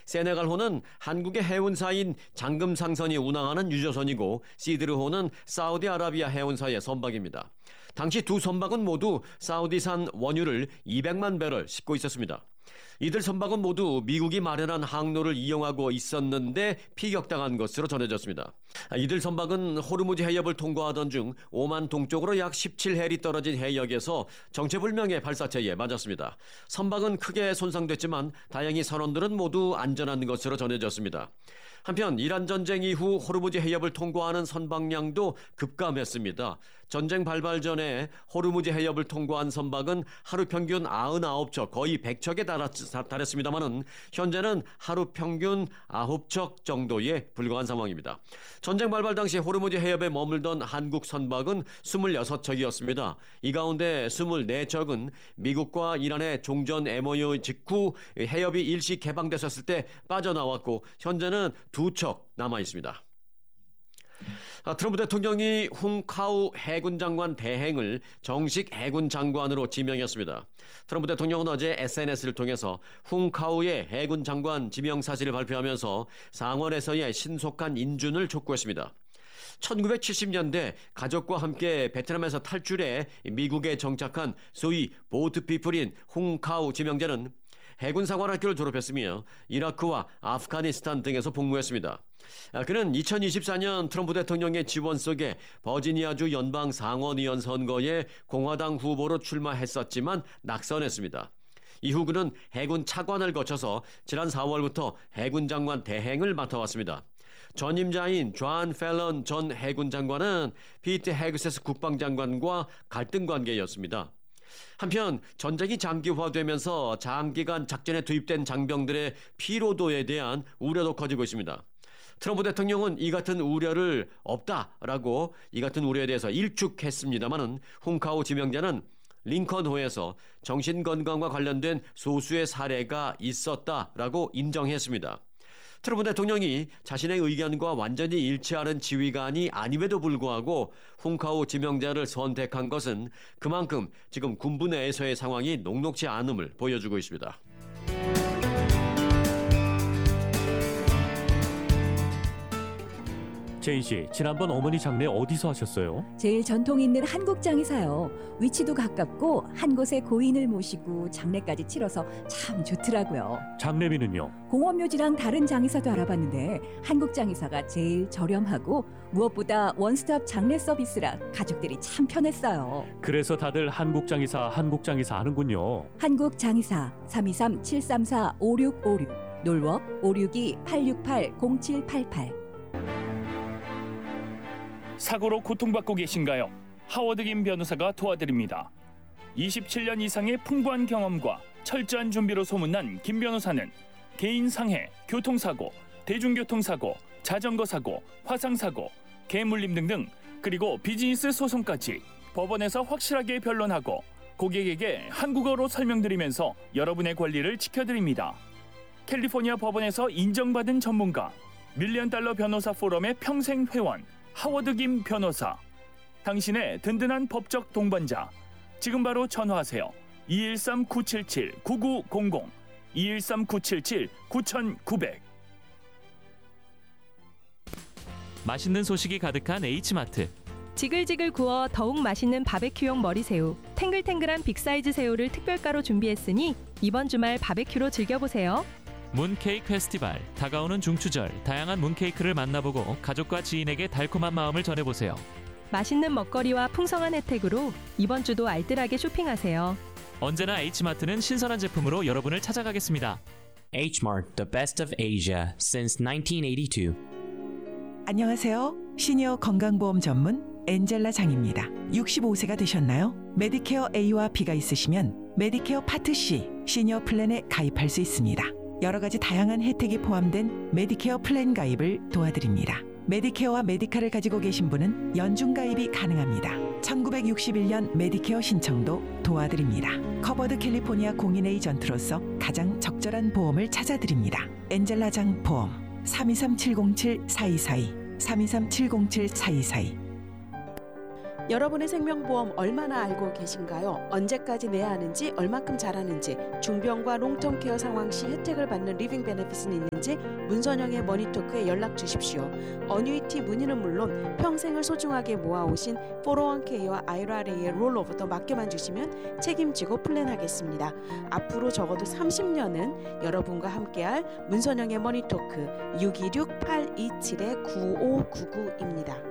세네갈호는 한국의 해운사인 장금상선이 운항하는 유조선이고 시드르호는 사우디아라비아 해운사의 선박입니다. 당시 두 선박은 모두 사우디산 원유를 200만 배럴 싣고 있었습니다. 이들 선박은 모두 미국이 마련한 항로를 이용하고 있었는데 피격당한 것으로 전해졌습니다. 이들 선박은 호르무즈 해협을 통과하던 중 오만 동쪽으로 약 17해리 떨어진 해역에서 정체불명의 발사체에 맞았습니다. 선박은 크게 손상됐지만 다행히 선원들은 모두 안전한 것으로 전해졌습니다. 한편 이란 전쟁 이후 호르무즈 해협을 통과하는 선박량도 급감했습니다. 전쟁 발발 전에 호르무즈 해협을 통과한 선박은 하루 평균 99척 거의 100척에 달했습니다만은 현재는 하루 평균 9척 정도에 불과한 상황입니다. 전쟁 발발 당시 호르무즈 해협에 머물던 한국 선박은 26척이었습니다. 이 가운데 24척은 미국과 이란의 종전 MOU 직후 해협이 일시 개방됐었을 때 빠져나왔고 현재는 2척 남아 있습니다. 트럼프 대통령이 훈카우 해군 장관 대행을 정식 해군 장관으로 지명했습니다. 트럼프 대통령은 어제 SNS를 통해서 훈카우의 해군 장관 지명 사실을 발표하면서 상원에서의 신속한 인준을 촉구했습니다. 1970년대 가족과 함께 베트남에서 탈출해 미국에 정착한 소위 보트피플인 훈카우 지명자는 해군사관학교를 졸업했으며 이라크와 아프가니스탄 등에서 복무했습니다. 그는 2024년 트럼프 대통령의 지원 속에 버지니아주 연방 상원의원 선거에 공화당 후보로 출마했었지만 낙선했습니다. 이후 그는 해군 차관을 거쳐서 지난 4월부터 해군 장관 대행을 맡아왔습니다. 전임자인 존 펠런 전 해군 장관은 피트 헤그세스 국방장관과 갈등 관계였습니다. 한편 전쟁이 장기화되면서 장기간 작전에 투입된 장병들의 피로도에 대한 우려도 커지고 있습니다. 트럼프 대통령은 이 같은 우려를 없다라고 이 같은 우려에 대해서 일축했습니다마는 훈카우 지명자는 링컨호에서 정신건강과 관련된 소수의 사례가 있었다라고 인정했습니다. 트럼프 대통령이 자신의 의견과 완전히 일치하는 지휘관이 아님에도 불구하고 훈카우 지명자를 선택한 것은 그만큼 지금 군부 내에서의 상황이 녹록지 않음을 보여주고 있습니다. 제인 씨, 지난번 어머니 장례 어디서 하셨어요? 제일 전통 있는 한국장이사요. 위치도 가깝고 한 곳에 고인을 모시고 장례까지 치러서 참 좋더라고요. 장례비는요? 공원묘지랑 다른 장의사도 알아봤는데 한국장의사가 제일 저렴하고 무엇보다 원스톱 장례 서비스라 가족들이 참 편했어요. 그래서 다들 한국장의사 하는군요. 한국장의사 323-734-5656 놀워 562-868-0788 사고로 고통받고 계신가요? 하워드 김 변호사가 도와드립니다. 27년 이상의 풍부한 경험과 철저한 준비로 소문난 김 변호사는 개인 상해, 교통사고, 대중교통사고, 자전거 사고, 화상사고, 개물림 등등 그리고 비즈니스 소송까지 법원에서 확실하게 변론하고 고객에게 한국어로 설명드리면서 여러분의 권리를 지켜드립니다. 캘리포니아 법원에서 인정받은 전문가, $1,000,000 변호사 포럼의 평생 회원 하워드 김 변호사, 당신의 든든한 법적 동반자. 지금 바로 전화하세요. 213-977-9900 213-977-9900. 맛있는 소식이 가득한 H마트. 지글지글 구워 더욱 맛있는 바베큐용 머리새우, 탱글탱글한 빅사이즈 새우를 특별가로 준비했으니 이번 주말 바베큐로 즐겨보세요. 문케이크 페스티벌, 다가오는 중추절, 다양한 문케이크를 만나보고 가족과 지인에게 달콤한 마음을 전해보세요. 맛있는 먹거리와 풍성한 혜택으로 이번 주도 알뜰하게 쇼핑하세요. 언제나 H마트는 신선한 제품으로 여러분을 찾아가겠습니다. H-Mart, the best of Asia since 1982. 안녕하세요. 시니어 건강보험 전문 엔젤라 장입니다. 65세가 되셨나요? 메디케어 A와 B가 있으시면 메디케어 파트 C 시니어 플랜에 가입할 수 있습니다. 여러 가지 다양한 혜택이 포함된 메디케어 플랜 가입을 도와드립니다. 메디케어와 메디카를 가지고 계신 분은 연중 가입이 가능합니다. 1961년 메디케어 신청도 도와드립니다. 커버드 캘리포니아 공인 에이전트로서 가장 적절한 보험을 찾아드립니다. 엔젤라장 보험 323-707-4242 323-707-4242 여러분의 생명보험 얼마나 알고 계신가요? 언제까지 내야 하는지, 얼마큼 잘하는지, 중병과 롱텀 케어 상황 시 혜택을 받는 리빙 베네핏은 있는지 문선영의 머니토크에 연락 주십시오. 어뉴이티 문의는 물론 평생을 소중하게 모아오신 401k와 IRA의 롤오버도 맡겨만 주시면 책임지고 플랜하겠습니다. 앞으로 적어도 30년은 여러분과 함께할 문선영의 머니토크 626-827-9599입니다.